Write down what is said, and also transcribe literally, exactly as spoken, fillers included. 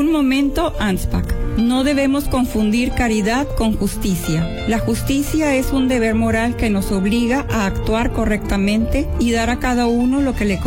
un momento, ANSPAC. No debemos confundir caridad con justicia. La justicia es un deber moral que nos obliga a actuar correctamente y dar a cada uno lo que le corresponde.